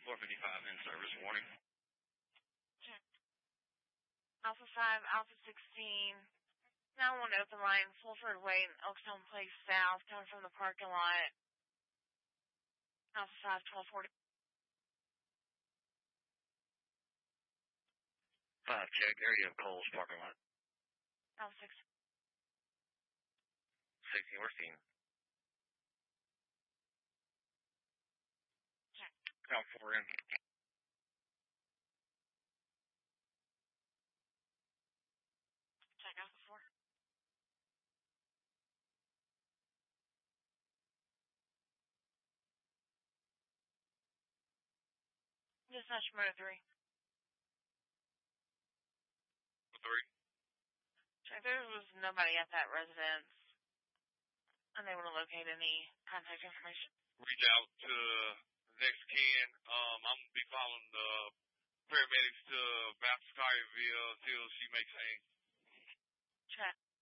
455 in service. Warning. Check. Alpha 5, Alpha 16. Now one open line, Fulford Way and Elkstone Place South, coming from the parking lot. Alpha 5, 1240. 5, check. Area of Coles parking lot. Alpha 6. 16, we're seeing. Check. Alpha 4 in. Check Alpha 4. Dispatch Motor 3. 3. Check, there was nobody at that residence. Unable to locate any contact information. Reach out to the next can. I'm going to be following the paramedics to Baptist Skyville until she makes a Check.